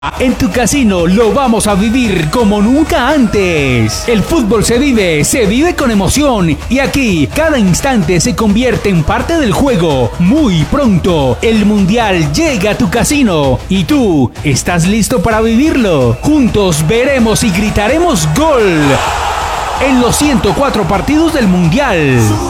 En tu casino lo vamos a vivir como nunca antes. El fútbol se vive con emoción y aquí cada instante se convierte en parte del juego. Muy pronto el Mundial llega a tu casino y tú estás listo para vivirlo. Juntos veremos y gritaremos gol en los 104 partidos del Mundial.